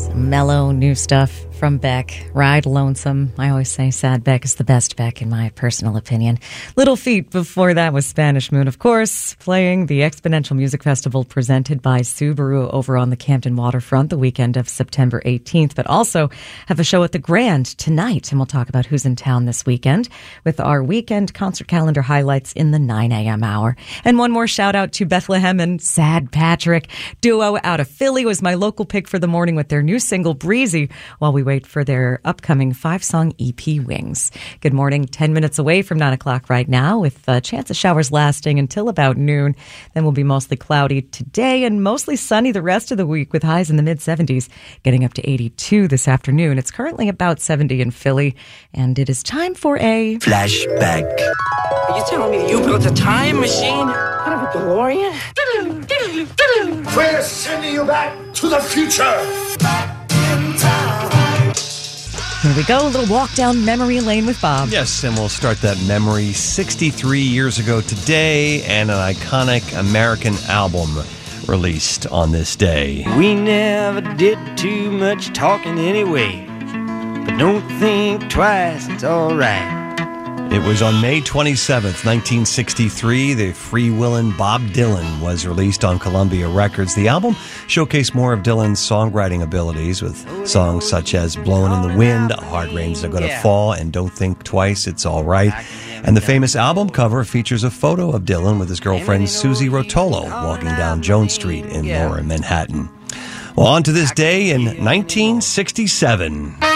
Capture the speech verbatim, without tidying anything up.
Mellow new stuff from Beck. Ride Lonesome. I always say Sad Beck is the best Beck in my personal opinion. Little Feat before that was Spanish Moon, of course, playing the Exponential Music Festival presented by Subaru over on the Camden waterfront the weekend of September eighteenth, but also have a show at the Grand tonight, and we'll talk about who's in town this weekend with our weekend concert calendar highlights in the nine a.m. hour. And one more shout out to Bethlehem and Sad Patrick. Duo out of Philly was my local pick for the morning with their new single Breezy, while we wait for their upcoming five-song E P Wings. Good morning. Ten minutes away from nine o'clock right now, with a chance of showers lasting until about noon. Then we'll be mostly cloudy today and mostly sunny the rest of the week, with highs in the mid-seventies, getting up to eighty-two this afternoon. It's currently about seventy in Philly, and it is time for a flashback. Are you telling me you built a time machine out of a DeLorean? We're sending you back to the future. Back in time. Here we go, a little walk down memory lane with Bob. Yes, and we'll start that memory sixty-three years ago today, and an iconic American album released on this day. We never did too much talking anyway, but don't think twice, it's all right. It was on May twenty-seventh, nineteen sixty-three. The free-willin' Bob Dylan was released on Columbia Records. The album showcased more of Dylan's songwriting abilities, with songs such as Blowin' in the Wind, Hard Rain's Are Gonna Fall, and Don't Think Twice, It's All Right. And the famous album cover features a photo of Dylan with his girlfriend Susie Rotolo walking down Jones Street in Lower Manhattan. Well, on to this day in nineteen sixty-seven.